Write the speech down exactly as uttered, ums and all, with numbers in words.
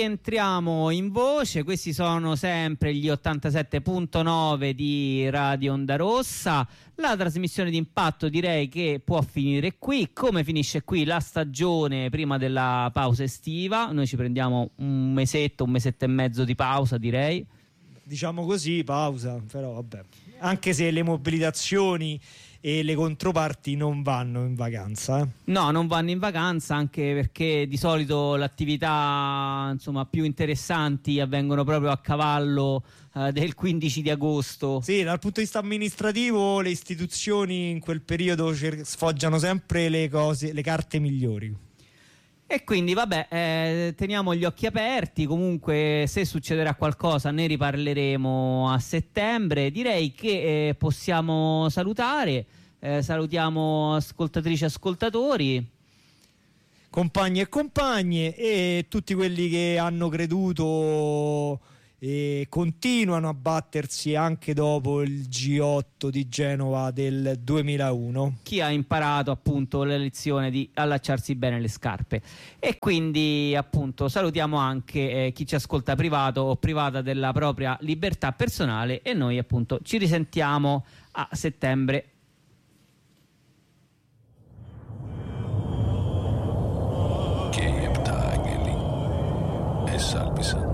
rientriamo in voce. Questi sono sempre gli ottantasette virgola nove di Radio Onda Rossa. La trasmissione di impatto direi che può finire qui. Come finisce qui la stagione prima della pausa estiva? Noi ci prendiamo un mesetto, un mesetto e mezzo di pausa, direi. Diciamo così, pausa, però vabbè. Anche se le mobilitazioni e le controparti non vanno in vacanza, eh? No, non vanno in vacanza, anche perché di solito le attività insomma più interessanti avvengono proprio a cavallo eh, del quindici di agosto. Sì, dal punto di vista amministrativo le istituzioni in quel periodo cer- sfoggiano sempre le cose, le carte migliori. E quindi vabbè, eh, teniamo gli occhi aperti. Comunque, se succederà qualcosa ne riparleremo a settembre. Direi che eh, possiamo salutare, eh, salutiamo ascoltatrici e ascoltatori, compagni e compagne, e tutti quelli che hanno creduto e continuano a battersi anche dopo il G otto di Genova del duemilauno. Chi ha imparato appunto la lezione di allacciarsi bene le scarpe. E quindi appunto salutiamo anche eh, chi ci ascolta privato o privata della propria libertà personale, e noi appunto ci risentiamo a settembre. Che e salvisa.